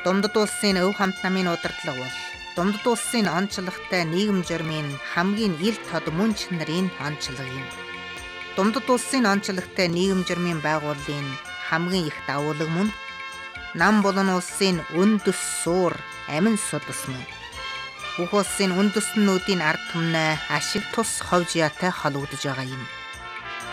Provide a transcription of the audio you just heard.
Дундад улсын өв хамт намын удирдлага бол Дундад улсын онцлогтой нийгэм журмын хамгийн ил тод мөн чанарын онцлог юм. Дундад улсын онцлогтой нийгэм журмын байгууллагын хамгийн их давуулга мөн нам болон улсын өндөс суур амин судас мөн. Бүх улсын үндэстнүүдийн ард түмнээ ашиг тус ховж яатай холбогдож байгаа юм.